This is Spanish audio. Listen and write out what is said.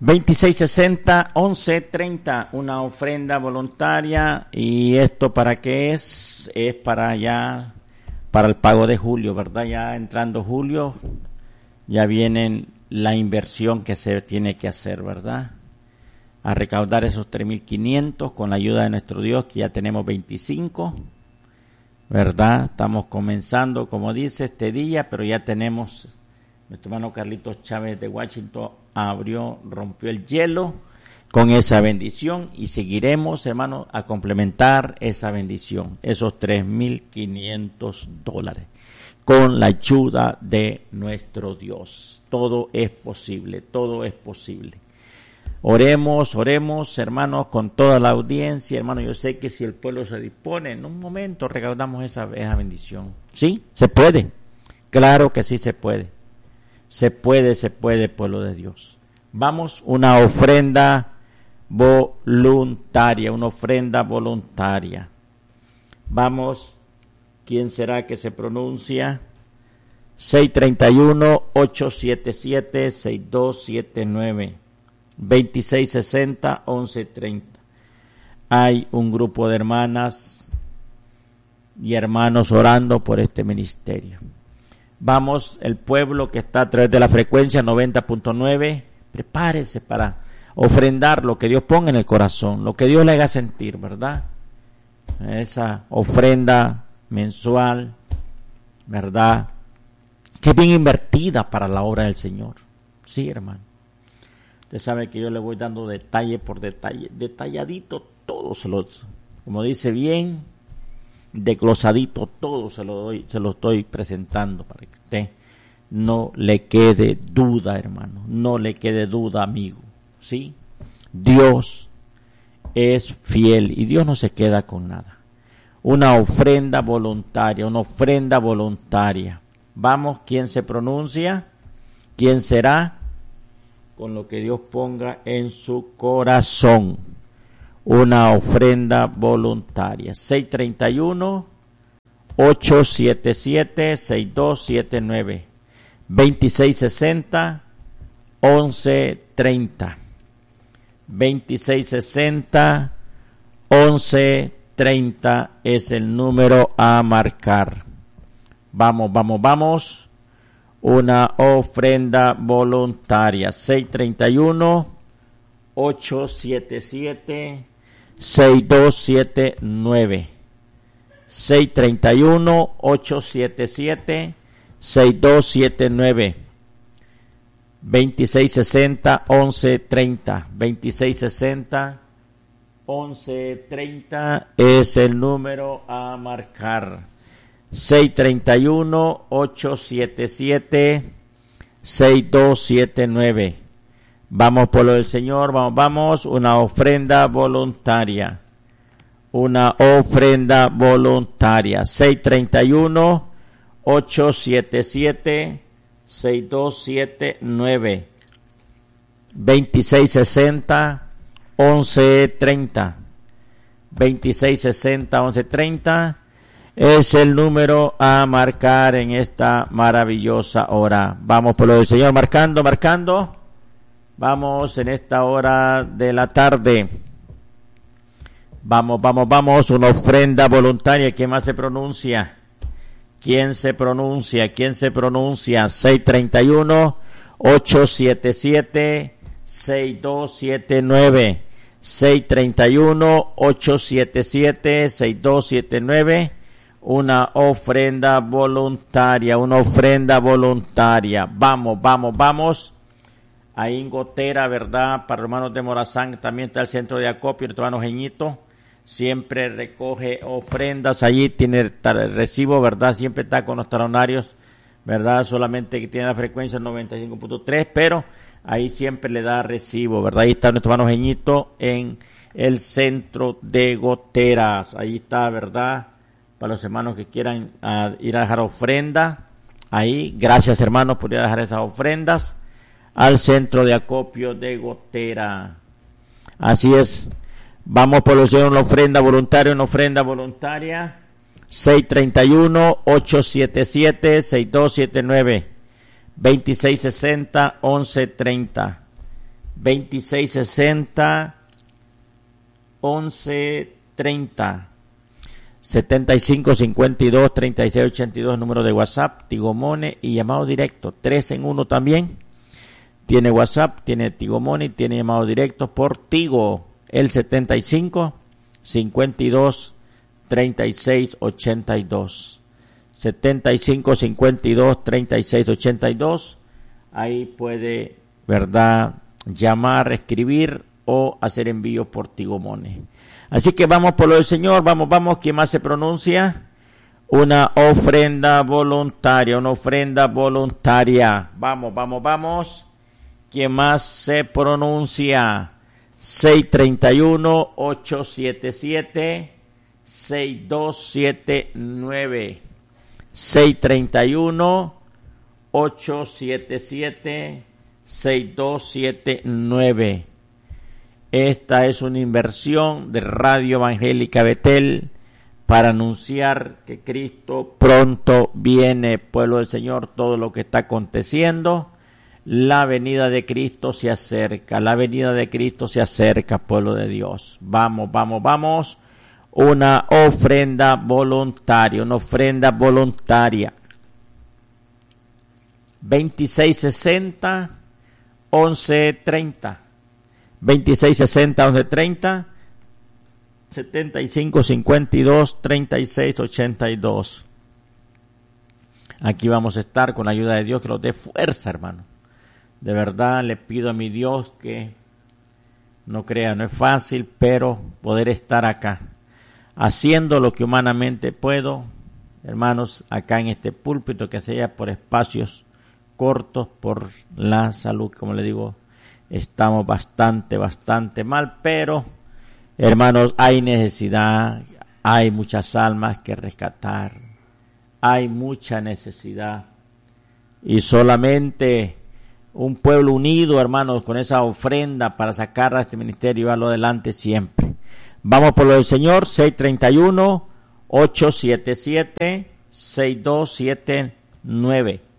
2660-1130, una ofrenda voluntaria. ¿Y esto para qué es? Es para el pago de julio, ¿verdad? Ya entrando julio, ya viene la inversión que se tiene que hacer, ¿verdad? A recaudar esos 3.500 con la ayuda de nuestro Dios, que ya tenemos 25, ¿verdad? Estamos comenzando, como dice, este día, pero ya tenemos, nuestro hermano Carlitos Chávez de Washington rompió el hielo con esa bendición, y seguiremos, hermano, a complementar esa bendición, esos $3.500, con la ayuda de nuestro Dios. Todo es posible, todo es posible. Oremos, hermanos, con toda la audiencia. Hermano, yo sé que si el pueblo se dispone, en un momento recaudamos esa bendición. ¿Sí? ¿Se puede? Claro que sí se puede. Se puede, pueblo de Dios. Vamos, una ofrenda voluntaria, Vamos, ¿quién será que se pronuncia? 631-877-6279. 2660-1130. Hay un grupo de hermanas y hermanos orando por este ministerio. Vamos, el pueblo que está a través de la frecuencia 90.9, prepárese para ofrendar lo que Dios ponga en el corazón, lo que Dios le haga sentir, ¿verdad? Esa ofrenda mensual, ¿verdad? Que es bien invertida para la obra del Señor. Sí, hermano. Usted sabe que yo le voy dando detalle por detalle, detalladito, todo como dice bien, desglosadito, todo se lo estoy presentando para que usted no le quede duda, hermano, no le quede duda, amigo, ¿sí? Dios es fiel y Dios no se queda con nada. Una ofrenda voluntaria. Vamos, ¿quién se pronuncia? ¿Quién será? Con lo que Dios ponga en su corazón. Una ofrenda voluntaria. 631-877-6279. 2660-1130. 2660-1130 es el número a marcar. Vamos. Una ofrenda voluntaria. 631-877-6279. 631-877-6279. 2660-1130. 2660-1130 es el número a marcar. 631-877-6279. Vamos, pueblo del Señor, vamos, una ofrenda voluntaria. 631-877-6279. 2660-1130. 2660-1130 es el número a marcar en esta maravillosa hora. Vamos, por lo del Señor, marcando. Vamos en esta hora de la tarde. Vamos, una ofrenda voluntaria. ¿Quién más se pronuncia? ¿Quién se pronuncia? 631-877-6279. 631-877-6279. Una ofrenda voluntaria. Vamos. Ahí en Gotera, ¿verdad? Para hermanos de Morazán también está el centro de acopio, nuestro hermano Jeñito. Siempre recoge ofrendas, allí tiene el recibo, ¿verdad? Siempre está con los talonarios, ¿verdad? Solamente que tiene la frecuencia 95.3, pero ahí siempre le da recibo, ¿verdad? Ahí está nuestro hermano Jeñito en el centro de Goteras. Ahí está, ¿verdad? Para los hermanos que quieran ir a dejar ofrenda, ahí, gracias hermanos por ir a dejar esas ofrendas al centro de acopio de Gotera. Así es, vamos por los una ofrenda voluntaria. 631-877-6279. 2660-1130. 2660-1130. 7552-3682, número de WhatsApp, Tigo Money y llamado directo, 3 en 1 también. Tiene WhatsApp, tiene Tigo Money, tiene llamado directo por Tigo, el 7552-3682. 7552-3682. Ahí puede, ¿verdad?, llamar, escribir o hacer envíos por Tigo Money. Así que vamos por lo del Señor, vamos, ¿quién más se pronuncia? Una ofrenda voluntaria, Vamos. ¿Quién más se pronuncia? 631-877-6279. 631-877-6279. Esta es una inversión de Radio Evangélica Betel para anunciar que Cristo pronto viene, pueblo del Señor, todo lo que está aconteciendo. La venida de Cristo se acerca, pueblo de Dios. Vamos. Una ofrenda voluntaria. 2660-1130. 2660-1130, 7552-3682. Aquí vamos a estar con la ayuda de Dios, que nos dé fuerza, hermano. De verdad le pido a mi Dios que no crea, no es fácil, pero poder estar acá, haciendo lo que humanamente puedo, hermanos, acá en este púlpito, que sea por espacios cortos, por la salud, como le digo. Estamos bastante mal, pero hermanos, hay necesidad, hay muchas almas que rescatar, hay mucha necesidad, y solamente un pueblo unido, hermanos, con esa ofrenda para sacar a este ministerio y llevarlo adelante siempre. Vamos por lo del Señor. 631-877-6279.